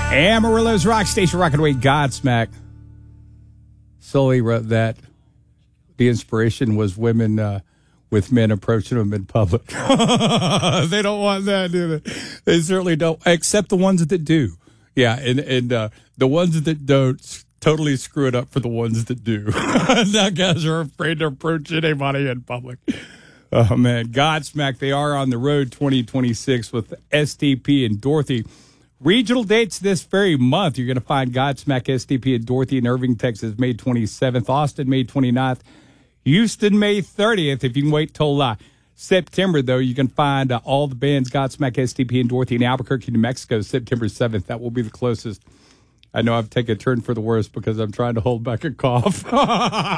Amarillo's Rock Station, Rock and Away, Godsmack. Sully wrote that the inspiration was women with men approaching them in public. They don't want that, do they? They certainly don't, except the ones that do. Yeah, and the ones that don't totally screw it up for the ones that do. Now guys are afraid to approach anybody in public. Oh, man. Godsmack, they are on the road 2026 with STP and Dorothy. Regional dates this very month. You're going to find Godsmack, STP, and Dorothy in Irving, Texas, May 27th. Austin, May 29th. Houston, May 30th. If you can wait till September, though, you can find all the bands, Godsmack, STP, and Dorothy in Albuquerque, New Mexico, September 7th. That will be the closest. I know I've taken a turn for the worse because I'm trying to hold back a cough.